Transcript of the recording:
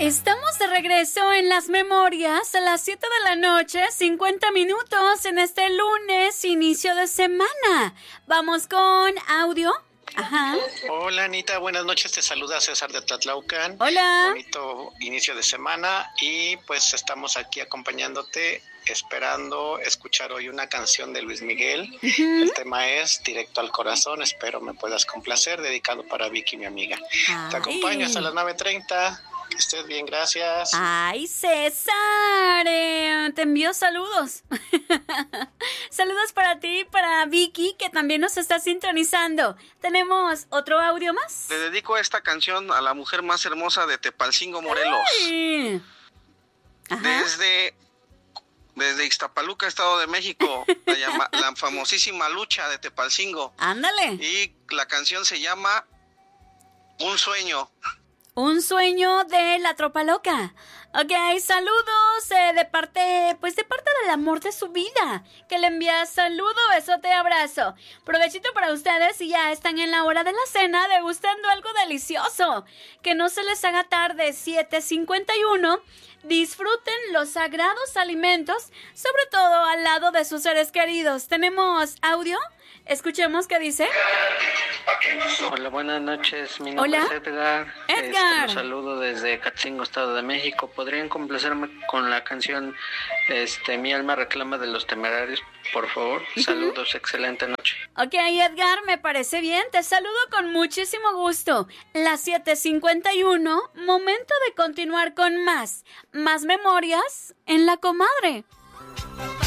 Estamos de regreso en las memorias a las 7 de la noche, 50 minutos en este lunes, inicio de semana. Vamos con audio. Ajá. Hola Anita, buenas noches, te saluda César de Tlatlaucan. Hola. Bonito inicio de semana y pues estamos aquí acompañándote, esperando escuchar hoy una canción de Luis Miguel. El tema es Directo al Corazón, espero me puedas complacer, dedicado para Vicky, mi amiga. Te acompaño hasta las 9:30. Que estés bien, gracias. Ay, César, te envío saludos. Saludos para ti y para Vicky, que también nos está sintonizando. ¿Tenemos otro audio más? Le dedico esta canción a la mujer más hermosa de Tepalcingo, Morelos. Ay. Desde Ixtapaluca, Estado de México, la famosísima lucha de Tepalcingo. Ándale. Y la canción se llama Un Sueño. Un sueño de la tropa loca. Ok, saludos de parte del amor de su vida, que le envía saludo, besote, abrazo. Provechito para ustedes y ya están en la hora de la cena degustando algo delicioso. Que no se les haga tarde, 7:51. Disfruten los sagrados alimentos, sobre todo al lado de sus seres queridos. ¿Tenemos audio? Escuchemos qué dice. Hola, buenas noches. Mi nombre es Edgar. Los saludo desde Catzingo, Estado de México. ¿Podrían complacerme con la canción Mi alma reclama de Los Temerarios, por favor? Saludos, excelente noche. Ok, Edgar, me parece bien. Te saludo con muchísimo gusto. Las 7:51, momento de continuar con más memorias en La Comadre.